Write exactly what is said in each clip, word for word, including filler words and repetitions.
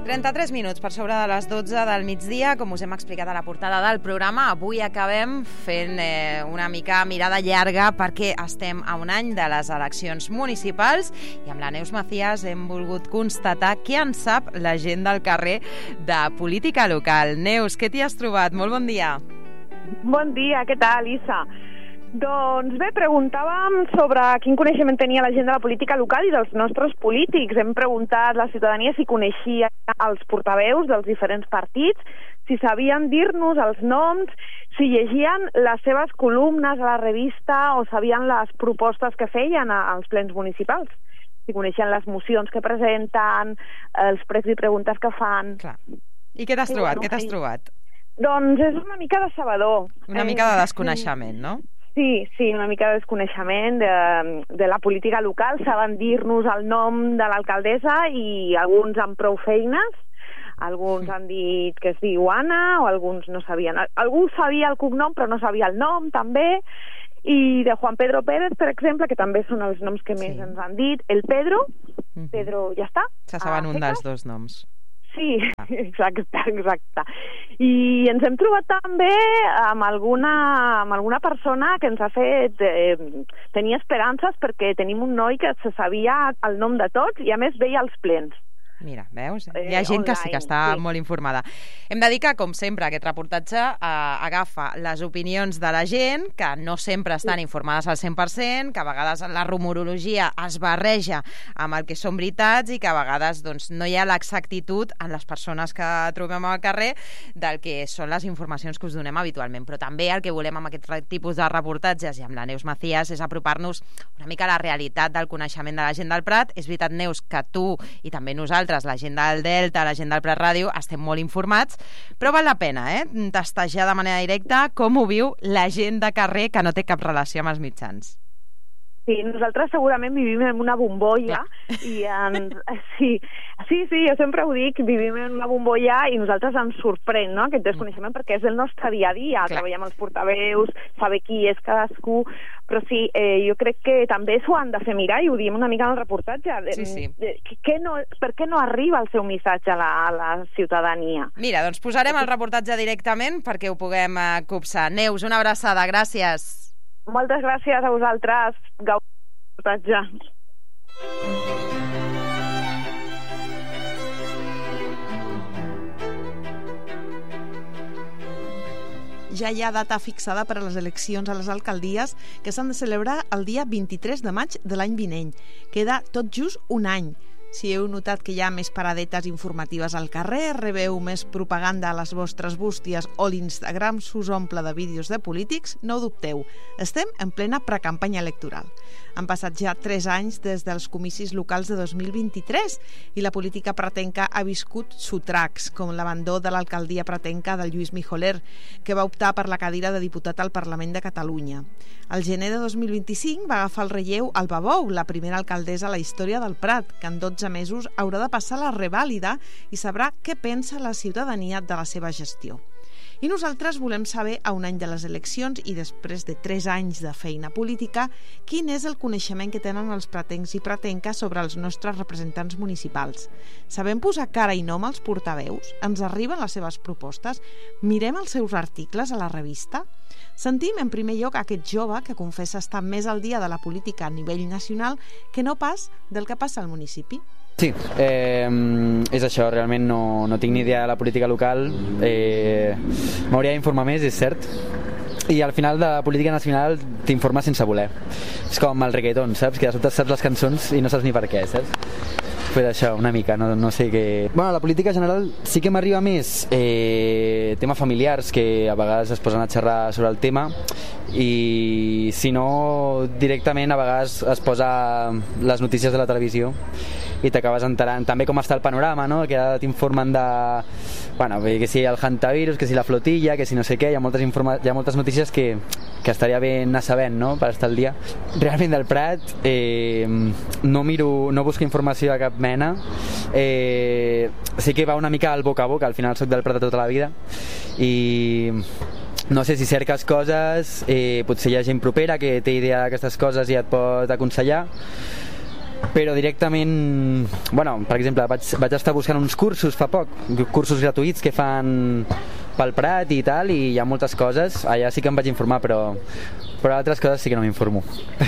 trenta-tres minuts per sobre de les dotze del migdia. Com us hem explicat a la portada del programa, avui acabem fent eh, una mica mirada llarga perquè estem a un any de les eleccions municipals i amb la Neus Macías hem volgut constatar què en sap la gent del carrer de política local. Neus, què t'hi has trobat? Molt bon dia. Bon dia, què tal, Isa? Doncs bé, preguntàvem sobre quin coneixement tenia la gent de la política local i dels nostres polítics. Hem preguntat a la ciutadania si coneixia els portaveus dels diferents partits, si sabien dir-nos els noms, si llegien les seves columnes a la revista o sabien les propostes que feien als plens municipals, si coneixien les mocions que presenten, els pregs i preguntes que fan. Clar. I què t'has trobat? Què t'has trobat? Doncs és una mica decebedor. Una mica de desconeixement, no? Sí, sí, una mica de desconeixement de, de la política local. Saben dir-nos el nom de l'alcaldessa i alguns amb prou feines. Alguns han dit que es diu Anna o alguns no sabien. Algú sabia el cognom però no sabia el nom, també. I de Juan Pedro Pérez, per exemple, que també són els noms que més sí. ens han dit. El Pedro, Pedro ja està. Se saben un dels dos noms. Sí, exacte, exacte. I ens hem trobat també amb alguna, amb alguna persona que ens ha fet eh, tenir esperances perquè tenim un noi que se sabia el nom de tots i a més veia els plens. Mira, veus? Hi ha gent que sí que està sí. molt informada. Hem de dir que, com sempre, aquest reportatge eh, agafa les opinions de la gent, que no sempre estan sí. informades al cent per cent, que a vegades la rumorologia es barreja amb el que són veritats i que a vegades doncs, no hi ha l'exactitud en les persones que trobem al carrer del que són les informacions que us donem habitualment. Però també el que volem amb aquest tipus de reportatges i amb la Neus Macías és apropar-nos una mica a la realitat del coneixement de la gent del Prat. És veritat, Neus, que tu i també nosaltres la gent del Delta, la gent del Prat Ràdio, estem molt informats, però val la pena eh? testejar de manera directa com ho viu la gent de carrer que no té cap relació amb els mitjans. Sí, nosaltres segurament vivim en una bombolla i en... sí, sí, sí, jo sempre ho dic, vivim en una bombolla i nosaltres ens sorprèn, no?, aquest desconeixement perquè és el nostre dia a dia, Clar. treballem els portaveus, saber qui és cadascú, però sí, eh, jo crec que també s'ho han de fer mirar i ho diem una mica en el reportatge. Sí, sí. Que no, per què no arriba el seu missatge a la, a la ciutadania? Mira, doncs posarem el reportatge directament perquè ho puguem eh, copsar. Neus, una abraçada, gràcies. Moltes gràcies a vosaltres. Gau reportatge. Ja hi ha data fixada per a les eleccions a les alcaldies que s'han de celebrar el dia vint-i-tres de maig de l'any vinent. Queda tot just un any. Si heu notat que hi ha més paradetes informatives al carrer, rebeu més propaganda a les vostres bústies o l'Instagram s'us omple de vídeos de polítics, no ho dubteu. Estem en plena precampanya electoral. Han passat ja tres anys des dels comicis locals de dos mil vint-i-tres i la política pratenca ha viscut sotracs, com l'abandó de l'alcaldia pratenca del Lluís Mijoler, que va optar per la cadira de diputat al Parlament de Catalunya. Al gener de dos mil vint-i-cinc va agafar el relleu Alba Bou, la primera alcaldessa a la història del Prat, que en dotze mesos haurà de passar la revàlida i sabrà què pensa la ciutadania de la seva gestió. I nosaltres volem saber, a un any de les eleccions i després de tres anys de feina política, quin és el coneixement que tenen els pratencs i pratenques sobre els nostres representants municipals. Sabem posar cara i nom als portaveus? Ens arriben les seves propostes? Mirem els seus articles a la revista? Sentim en primer lloc aquest jove que confessa estar més al dia de la política a nivell nacional que no pas del que passa al municipi. Sí, eh, és això, realment no, no tinc ni idea de la política local, eh, m'hauria d'informar més, és cert, i al final de la política nacional t'informes sense voler. És com el reggaeton, saps? Que de sobte saps les cançons i no saps ni per què, saps? Pues això, una mica, no, no sé què... Bueno, la política general sí que m'arriba més eh, temes familiars que a vegades es posen a xerrar sobre el tema i si no directament a vegades es posa les notícies de la televisió i t'acabes enterant també com està el panorama, no? Que ara t'informen de... Bueno, que si el hantavirus, que si la flotilla, que si no sé què, hi ha moltes, informa... hi ha moltes notícies que, que estaria bé anar sabent, no?, per estar al dia. Realment del Prat eh, no miro, no busco informació de cap mena, eh, sí que va una mica al boca a boca, al final soc del Prat de tota la vida i no sé si cerques coses, eh, potser hi ha gent propera que té idea d'aquestes coses i et pot aconsellar, però directament, bueno, per exemple, vaig, vaig estar buscant uns cursos fa poc, cursos gratuïts que fan pel Prat i tal, i hi ha moltes coses, allà sí que em vaig informar, però, però altres coses sí que no m'informo.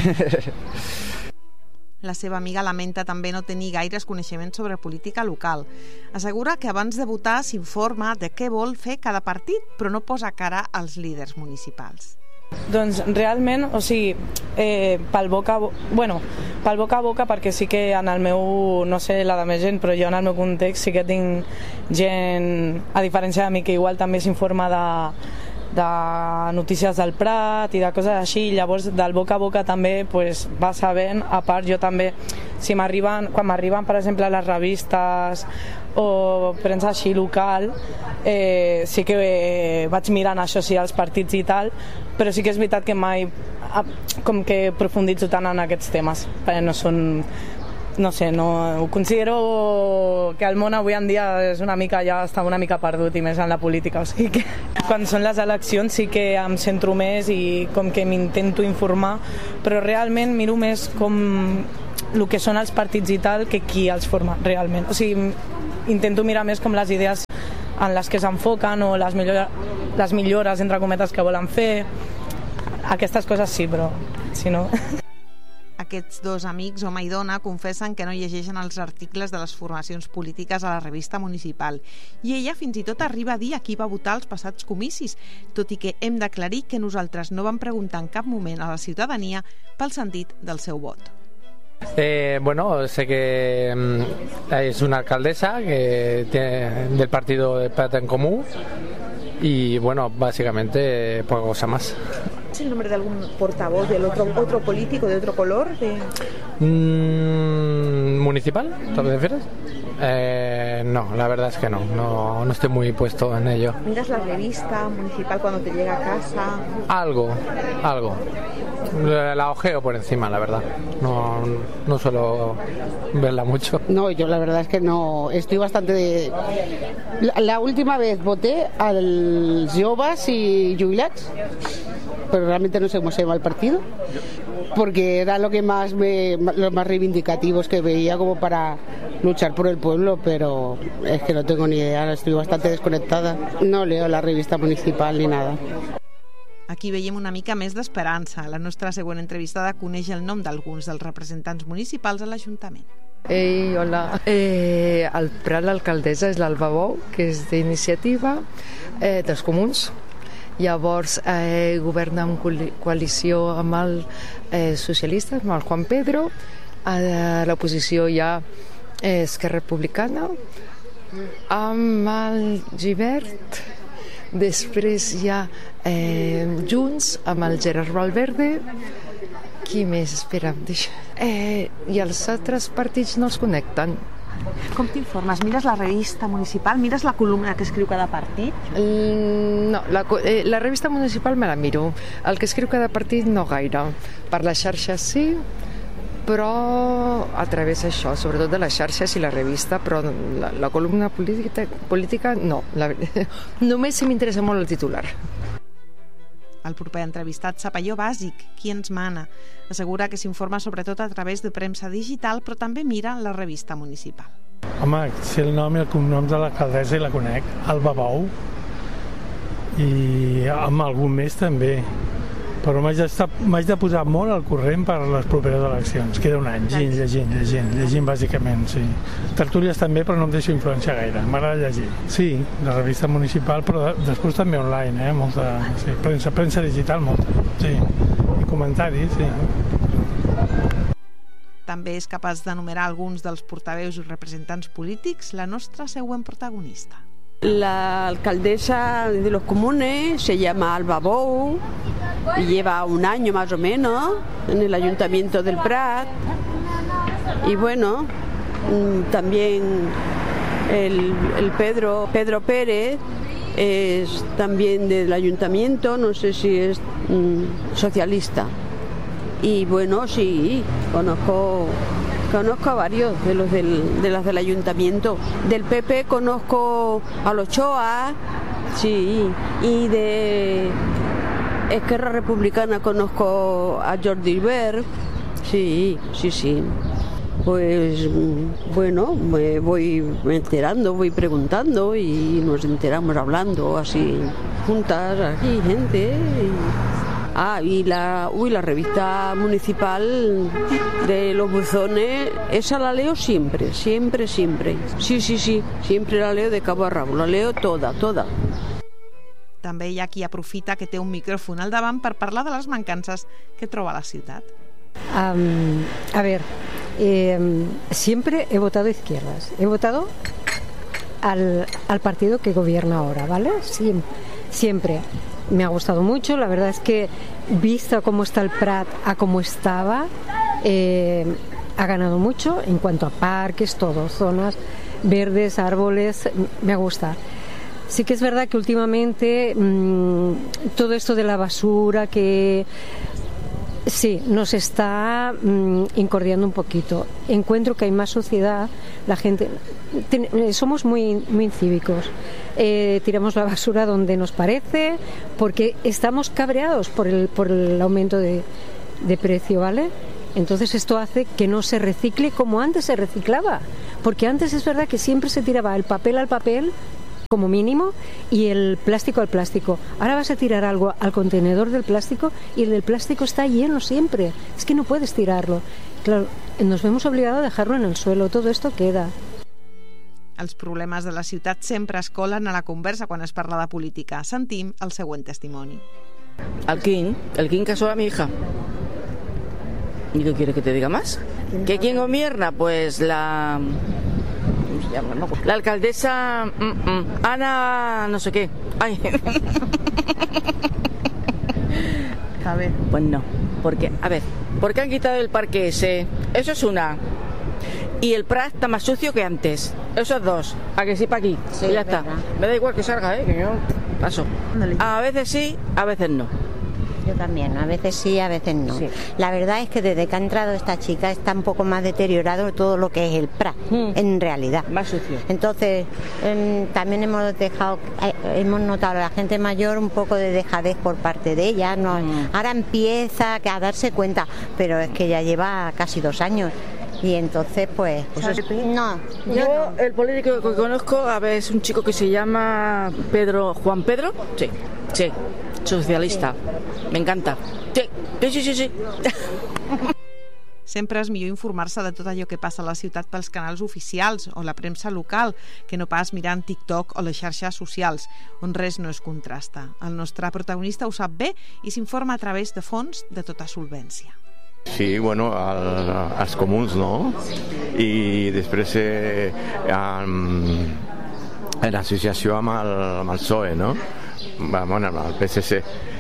La seva amiga lamenta també no tenir gaires coneixements sobre política local. Assegura que abans de votar s'informa de què vol fer cada partit, però no posa cara als líders municipals. Doncs realment, o sigui, eh, pel boca a boca, bueno, pel boca a boca, perquè sí que en el meu, no sé la de més gent, però jo en el meu context sí que tinc gent, a diferència de mi, que igual també s'informa de, de notícies del Prat i de coses així, llavors del boca a boca també pues, va sabent, a part jo també, si m'arriben, quan m'arriben per exemple les revistes o premsa així local, eh, sí que eh, vaig mirant això sí als partits i tal, però sí que és veritat que mai com que profunditzo tant en aquests temes, perquè no són, no sé, no, ho considero que el món avui en dia és una mica, ja està una mica perdut i més en la política, o sigui que quan són les eleccions sí que em centro més i com que m'intento informar, però realment miro més com el que són els partits i tal que qui els forma realment, o sigui, intento mirar més com les idees en les que s'enfoquen o les, millora, les millores entre cometes que volen fer, aquestes coses sí, però si no... Aquests dos amics, home i dona, confessen que no llegeixen els articles de les formacions polítiques a la revista municipal. I ella fins i tot arriba a dir a qui va votar als passats comicis, tot i que hem d'aclarir que nosaltres no vam preguntar en cap moment a la ciutadania pel sentit del seu vot. Eh, bueno, sé que mm, es una alcaldesa que tiene del partido de Prat en Comú y bueno, básicamente poca cosa más. ¿Es el nombre de algún portavoz del otro otro político de otro color? De... Mm, ¿Municipal? ¿Te refieres? Eh, no, la verdad es que no, no, no estoy muy puesto en ello. ¿Miras la revista municipal cuando te llega a casa? Algo, algo. La ojeo por encima, la verdad. No, no suelo verla mucho. No, yo la verdad es que no. Estoy bastante de... La, la última vez voté al Joves y Jubilats, pero realmente no sé cómo se llama el partido, porque era lo que más me, los más reivindicativos que veía como para luchar por el pueblo, pero es que no tengo ni idea, estoy bastante desconectada. No leo la revista municipal ni nada. Aquí veiem una mica més d'esperança. La nostra següent entrevistada coneix el nom d'alguns dels representants municipals a l'Ajuntament. Ei, hola. Eh, al Prat l'alcaldessa és l'Alba Bou, que és d'iniciativa eh, dels comuns. Llavors eh, governa en coalició amb el eh, socialista, amb el Juan Pedro. A l'oposició hi ha eh, Esquerra Republicana, amb el Gibert. Després hi ha eh, Junts amb el Gerard Valverde. Qui més? Espera, deixa. Eh, I els altres partits no els connecten. Com t'informes? Mires la revista municipal? Mires la columna que escriu cada partit? Mm, no, la, eh, la revista municipal me la miro. El que escriu cada partit no gaire. Per les xarxes sí, però a través d'això, sobretot de les xarxes i la revista, però la, la columna política, política no. La, només si m'interessa molt el titular. El proper entrevistat sap allò bàsic, qui ens mana. Assegura que s'informa sobretot a través de premsa digital, però també mira la revista municipal. Home, si el nom i el cognom de l'alcaldessa i la conec, Alba Bou, i amb algun més també. Però m'haig de, de posar molt al corrent per les properes eleccions. Queda un any, llegint, llegint, llegint, llegint bàsicament, sí. Tertúlies també, però no em deixo influenciar gaire. M'agrada llegir. Sí, la revista municipal, però de, després també online, eh? Molta, sí, premsa, premsa digital, molta, sí. I comentaris, sí. També és capaç d'enumerar alguns dels portaveus i representants polítics, la nostra següent protagonista. La alcaldesa de los comunes se llama Alba Bou y lleva un año más o menos en el Ayuntamiento del Prat. Y bueno, también el, el Pedro, Pedro Pérez es también del Ayuntamiento, no sé si es mm, socialista. Y bueno, sí, conozco... Conozco a varios de los del, de las del ayuntamiento. Del P P conozco a los Ochoa, sí, y de Esquerra Republicana conozco a Jordi Albert, sí, sí, sí. pues bueno, me voy enterando, voy preguntando y nos enteramos hablando así juntas, aquí gente. Y... Ah, y la, uy, la revista municipal de los buzones, esa la leo siempre, siempre, siempre. Sí, sí, sí, siempre la leo de cabo a rabo, la leo toda, toda. També hi ha qui aprofita que té un micròfon al davant per parlar de les mancances que troba la ciutat. Um, a ver, eh, siempre he votado izquierdas. He votado al, al partido que gobierna ahora, ¿vale? Siempre, siempre. Me ha gustado mucho. La verdad es que, visto cómo está el Prat a cómo estaba, eh, ha ganado mucho en cuanto a parques, todo, zonas verdes, árboles, me gusta. Sí que es verdad que últimamente mmm, todo esto de la basura que sí, nos está mmm, incordiando un poquito. Encuentro que hay más sociedad, la gente ten, somos muy, muy incívicos. Eh, tiramos la basura donde nos parece porque estamos cabreados por el, por el aumento de, de precio, ¿vale? Entonces esto hace que no se recicle como antes se reciclaba, porque antes es verdad que siempre se tiraba el papel al papel como mínimo y el plástico al plástico. Ahora vas a tirar algo al contenedor del plástico y el del plástico está lleno siempre. Es que no puedes tirarlo. Claro, nos vemos obligados a dejarlo en el suelo. Todo esto queda. Els problemes de la ciutat sempre es colen a la conversa quan es parla de política. Sentim el següent testimoni. Al King, el King casó a mi hija. ¿Y qué quiere que te diga más? ¿Que quién gobierna? Pues la... La alcaldesa mm, mm, Ana no sé qué. Ay. A ver. Pues no, porque, a ver, ¿por qué han quitado el parque ese? Eso es una. Y el Prat está más sucio que antes. Esos dos. ¿A que sí para aquí? Sí, y ya está. Verdad. Me da igual que salga, ¿eh? Que yo paso. A veces sí, a veces no. Yo también, a veces sí, a veces no. Sí. La verdad es que desde que ha entrado esta chica está un poco más deteriorado todo lo que es el Prat, mm. en realidad. Más sucio. Entonces, eh, también hemos dejado, eh, hemos notado a la gente mayor un poco de dejadez por parte de ella. No, mm. Ahora empieza a darse cuenta, pero es que ya lleva casi dos años. Y entonces, pues... pues es, no, yo, yo no. El político que conozco, a ver, es un chico que se llama Pedro, Juan Pedro. Sí, sí. Socialista. Sí. Me encanta. Sí, sí, sí, sí. Sempre és millor informar-se de tot allò que passa a la ciutat pels canals oficials o la premsa local, que no pas mirant TikTok o les xarxes socials, on res no es contrasta. El nostre protagonista ho sap bé i s'informa a través de fons de tota solvència. Sí, bueno, el, els comuns, no? I després eh, en l'associació amb el, amb el P S O E, no? Bueno, amb el P S C.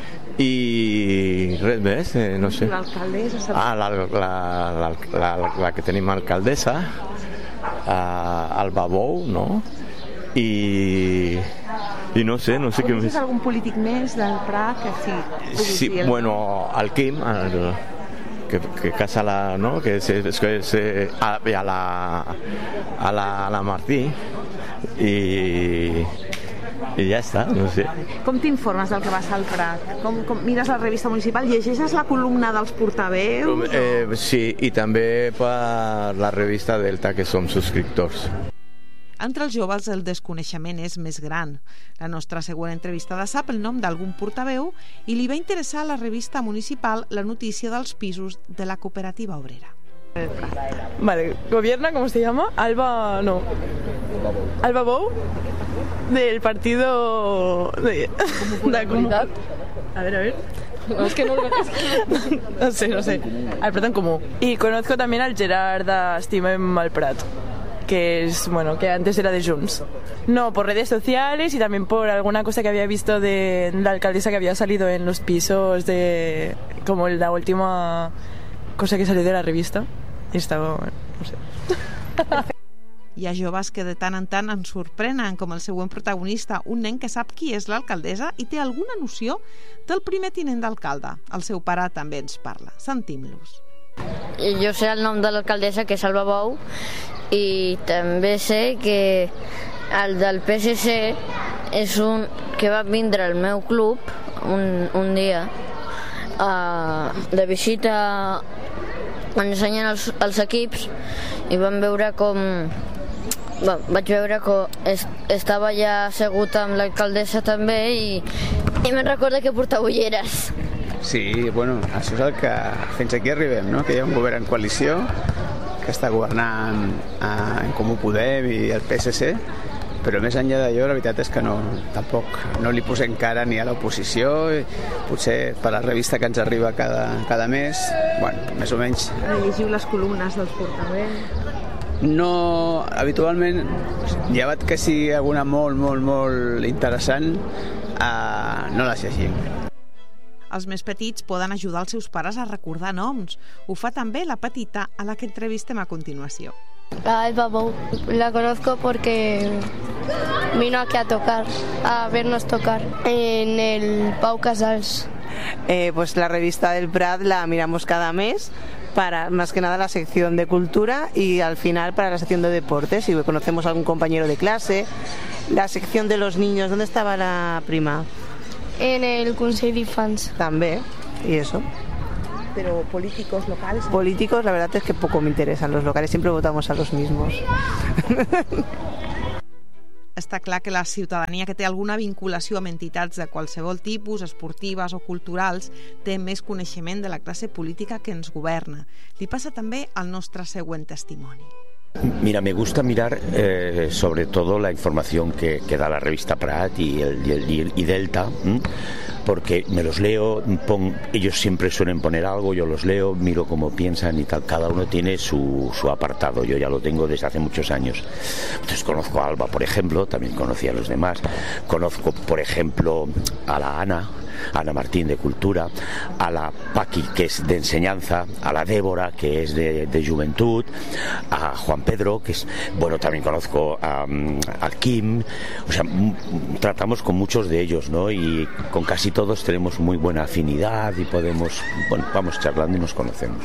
I res més, eh, no sé. L'alcaldessa... Ah, la, la, la, la, la que tenim alcaldessa, eh, el Babou, no? I... i no sé, no sé què més. Coneixes algun polític més del Prat que sí? Sí, bueno, el Quim, el... Que, que casa la, no? Que se, que se, a, a la a la, a la Martí i i ja està, no sé. Com t'informes del que passa al Prat? Com, com mires la revista municipal? Llegeixes la columna dels portaveus? Eh, sí, i també per la revista Delta, que som subscriptors. Entre els joves el desconeixement és més gran. La nostra següent entrevistada sap el nom d'algun portaveu i li va interessar a la revista municipal la notícia dels pisos de la cooperativa obrera. Vale, gobierna, ¿cómo se llama? Alba, no. Alba Bou, del partido de... ¿De comunidad? A ver, a ver. No, es que no lo no sé, no sé. Al Prat en Comú. Y conozco también al Gerard de Estimem al Prat, que es, bueno, que antes era de Junts. No, por redes sociales y también por alguna cosa que había visto de la alcaldesa que había salido en los pisos de... como la última cosa que salió de la revista. Y estaba, no sé. Hi ha joves que de tant en tant ens sorprenen, com el següent protagonista, un nen que sap qui és l'alcaldessa i té alguna noció del primer tinent d'alcalde. El seu pare també ens parla. Sentim-los. Jo sé el nom de l'alcaldessa, que és Alba Bou, i també sé que el del P S C és un que va vindre al meu club un, un dia uh, de visita, ensenyen els, els equips, i vam veure com... Bueno, vaig veure que es, estava ja assegut amb l'alcaldessa també i, i me'n recorda que portava ulleres. Sí, bueno, això és el que fins aquí arribem, no? Que hi ha un govern en coalició que està governant eh, en Comú Podem i el P S C, però més enllà d'allò la veritat és que no, tampoc no li posem cara ni a l'oposició, potser per la revista que ens arriba cada, cada mes, bueno, més o menys. Llegiu les columnes dels portaveus? No, habitualment, llevat que sigui alguna molt, molt, molt interessant, eh, no les llegim. Els més petits poden ajudar els seus pares a recordar noms. Ho fa també la petita a la que entrevistem a continuació. A Alba Bou. La conozco porque vino aquí a tocar, a vernos tocar en el Pau Casals. Eh, pues la revista del Prat la miramos cada mes para más que nada la sección de cultura y al final para la sección de deportes, si conocemos a algún compañero de clase. La sección de los niños, ¿dónde estaba la prima? En el Consell d'Infants. También, y eso. Pero políticos locales... Políticos, la verdad es que poco me interesan los locales, siempre votamos a los mismos. Està clar que la ciutadania que té alguna vinculació amb entitats de qualsevol tipus, esportives o culturals, té més coneixement de la classe política que ens governa. Li passa també al nostre següent testimoni. Mira, me gusta mirar eh, sobre todo la información que, que da la revista Prat y, el, y, el, y Delta, ¿m? Porque me los leo, pon, ellos siempre suelen poner algo, yo los leo, miro cómo piensan y tal, cada uno tiene su, su apartado, yo ya lo tengo desde hace muchos años. Entonces conozco a Alba, por ejemplo, también conocí a los demás, conozco, por ejemplo, a la Ana, Ana Martín de Cultura, a la Paqui, que es de enseñanza, a la Débora, que es de, de juventud, a Juan Pedro, que es, bueno, también conozco a, al Kim, o sea, m- tratamos con muchos de ellos, ¿no? Y con casi todos tenemos muy buena afinidad y podemos, bueno, vamos charlando y nos conocemos.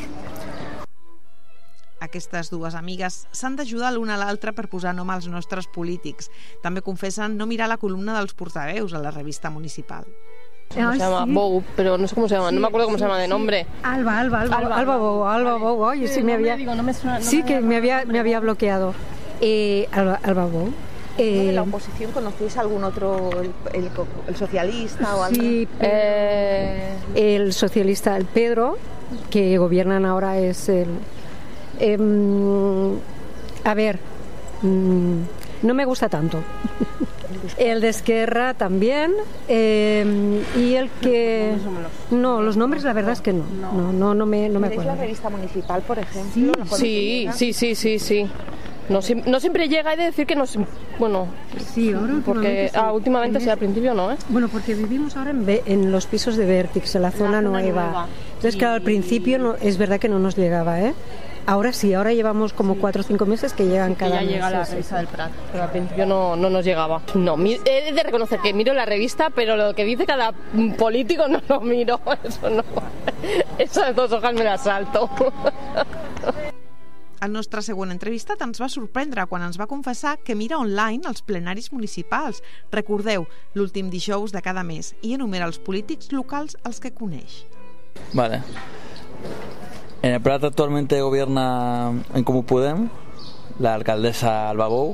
Aquestes dues amigues s'han d'ajudar l'una a l'altra per posar nom als nostres polítics. També confessen no mirar la columna dels portaveus a la revista municipal. Se llama sí. Bou, pero no sé cómo se llama, sí, no me acuerdo cómo sí, se llama de nombre. Alba, Alba, Alba, Alba, Alba Bou, Alba vale. Bou, oye, sí, sí me había, digo, no me suena, no sí me que me había, me había bloqueado. Eh, Alba, Alba Bou. Eh, ¿De la oposición conocéis algún otro, el, el, el socialista o algo? Sí, eh, el socialista, el Pedro, que gobiernan ahora es el... Eh, a ver, mm, no me gusta tanto. El de Esquerra también, eh, y el que... No, los nombres la verdad es que no, no, no, no me, no me acuerdo. ¿Es la revista municipal, por ejemplo? Sí, sí, sí, sí, sí. No, no siempre llega, he de decir que no... Bueno, sí, ahora porque sí. ah, últimamente sí, al principio no, ¿eh? Bueno, porque vivimos ahora en, en los pisos de Vértix, en la zona, la zona nueva. nueva. Entonces, y... claro, al principio no, es verdad que no nos llegaba, ¿eh? Ahora sí, ahora llevamos como sí. cuatro o cinco meses que llegan sí, cada que ya mes. Llega la revista del Prat, pero al principio no, no nos llegaba. No, he de reconocer que miro la revista, pero lo que dice cada político no lo miro, eso no. Esas dos hojas me las salto. El nostre següent entrevistat ens va sorprendre quan ens va confessar que mira online els plenaris municipals. Recordeu, l'últim dijous de cada mes, i enumera els polítics locals als que coneix. Vale. En el Prat actualmente gobierna en Comú Podem la alcaldesa Alba Bou,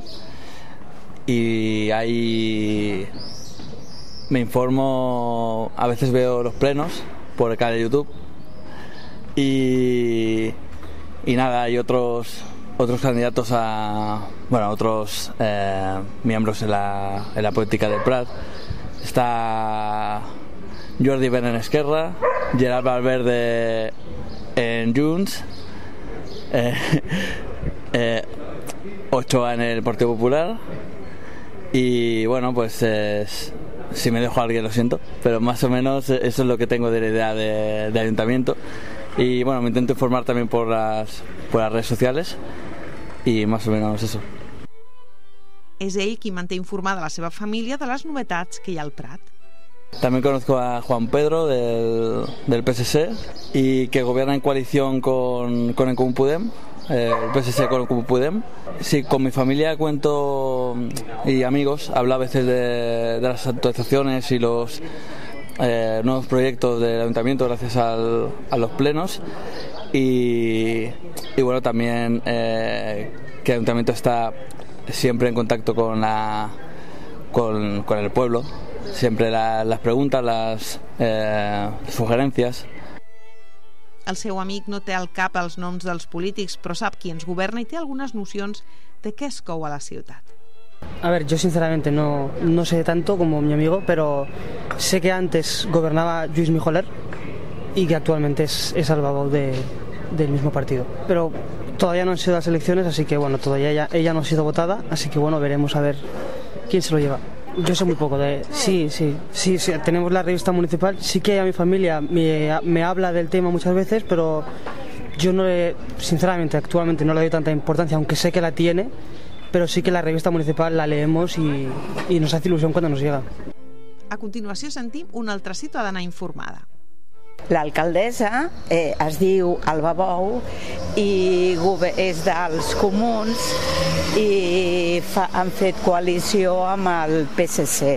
y ahí me informo, a veces veo los plenos por el canal de YouTube y, y nada, hay otros otros candidatos a, bueno, otros eh, miembros en la, en la política del Prat. Está Jordi Ben en Esquerra, Gerard Valverde en Junts, eh, eh, Ochoa en el Partido Popular, y bueno, pues eh, si me dejo a alguien lo siento, pero más o menos eso es lo que tengo de la idea de, de ayuntamiento. Y bueno, me intento informar también por las, por las redes sociales y más o menos eso. És ell qui manté informada la seva família de les novetats que hi ha al Prat. También conozco a Juan Pedro del, del P S C y que gobierna en coalición con, con el Comú Podem, eh, el P S C con el Comú Podem. Sí, con mi familia cuento y amigos, hablo a veces de, de las actualizaciones y los eh, nuevos proyectos del ayuntamiento gracias al, a los plenos. y, y bueno, también eh, que el ayuntamiento está siempre en contacto con, la, con, con el pueblo, siempre la, las preguntas, las eh, sugerencias. El seu amic no té al cap els noms dels polítics, però sap qui ens governa i té algunes nocions de què es cou a la ciutat. A ver, yo sinceramente no, no sé tanto como mi amigo, pero sé que antes gobernaba Lluís Mijoler y que actualmente es, es Albabou de, del mismo partido. Pero todavía no han sido las elecciones, así que bueno, todavía ella, ella no ha sido votada, así que bueno, veremos a ver quién se lo lleva. Yo sé muy poco de... Sí, sí, sí, sí, tenemos la revista municipal, sí que a mi familia me, me habla del tema muchas veces, pero yo no le, sinceramente, actualmente no le doy tanta importancia, aunque sé que la tiene, pero sí que la revista municipal la leemos y, y nos hace ilusión cuando nos llega. A continuació sentim una altra ciutadana informada. L'alcaldessa eh, es diu Albabou i és dels comuns i fa, han fet coalició amb el P S C.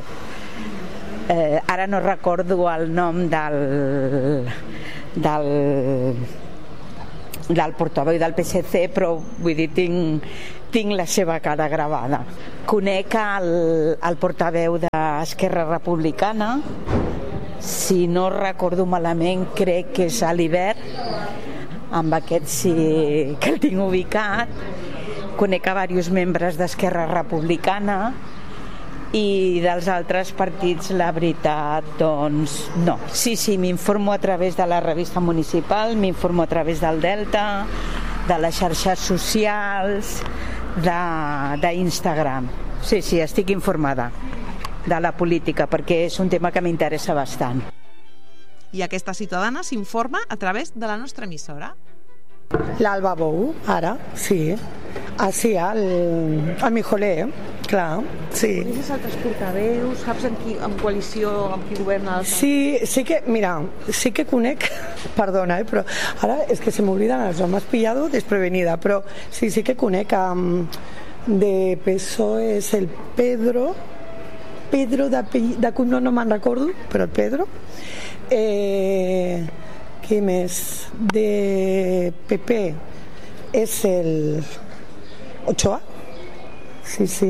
Eh, ara no recordo el nom del, del, del portaveu del P S C, però vull dir, tinc, tinc la seva cara gravada. Conec el, el portaveu d'Esquerra Republicana, si no recordo malament crec que és a l'hivern, amb aquest sí que el tinc ubicat. Conec a diversos membres d'Esquerra Republicana i dels altres partits la veritat doncs no. Sí, sí, m'informo a través de la revista municipal, m'informo a través del Delta, de les xarxes socials, d'Instagram. Sí, sí, estic informada de la política, perquè és un tema que m'interessa bastant. I aquesta ciutadana s'informa a través de la nostra emissora. L'Albabou, ara, sí. Ah, sí, el, el Mijoler, clar, sí. Coneixes altres portaveus? Saps en, qui, en coalició amb qui governa? El... Sí, sí que, mira, sí que conec, perdona, eh, però ara és que se m'obliden els noms, m'has pillado desprevenida, però sí, sí que conec um, de P S O E és el Pedro, Pedro de, de no, no me'n recordo, però el Pedro. Eh, qui més? De P P és el Ochoa. Sí, sí.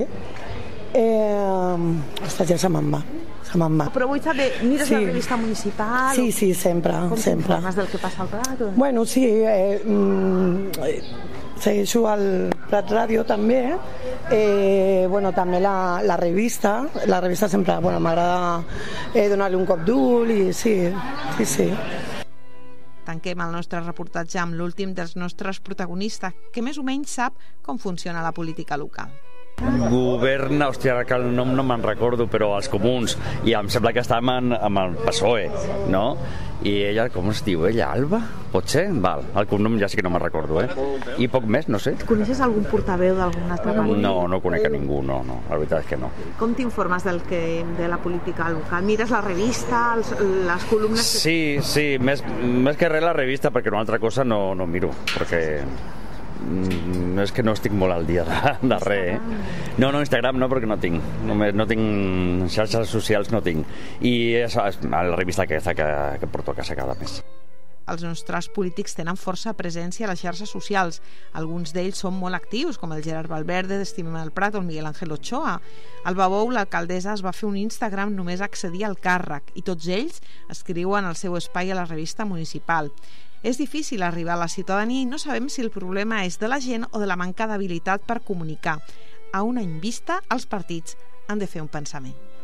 Eh, ostres, ja se me'n va. Se me'n va. Però vull saber, mires sí. la revista municipal? Sí, sí, sempre. Com sempre. t'informes del que passa al Prat? O... Bueno, sí, eh, mm, segueixo al Prat Ràdio també, eh, bueno, també la, la revista, la revista sempre, bueno, m'agrada eh, donar-li un cop d'ull i sí, sí, sí. Tanquem el nostre reportatge amb l'últim dels nostres protagonistes, que més o menys sap com funciona la política local. Governa, hòstia, que el nom no me'n recordo, però els comuns, i em sembla que està amb, amb el P S O E, no? I ella, com es diu ella? Alba? Pot ser? Val, el cognom ja sí que no me'n recordo, eh? I poc més, no sé. Coneixes algun portaveu d'algun altre partit? No, no conec a ningú, no, no, la veritat és que no. Com t'informes del que, de la política local? Mires la revista, els, les columnes... Que... Sí, sí, més, més que res la revista, perquè una altra cosa no, no miro, perquè... No és que no estic molt al dia de, de res, eh? No, no, Instagram no, perquè no tinc. Només no tinc xarxes socials, no tinc. I és la revista aquesta que, que porto a casa cada mes. Els nostres polítics tenen força presència a les xarxes socials. Alguns d'ells són molt actius, com el Gerard Valverde d'Estimem el Prat o el Miguel Ángel Ochoa. Albabou, l'alcaldessa, es va fer un Instagram només accedir al càrrec i tots ells escriuen el seu espai a la revista municipal. És difícil arribar a la ciutadania i no sabem si el problema és de la gent o de la manca d'habilitat per comunicar. A un any vista, els partits han de fer un pensament.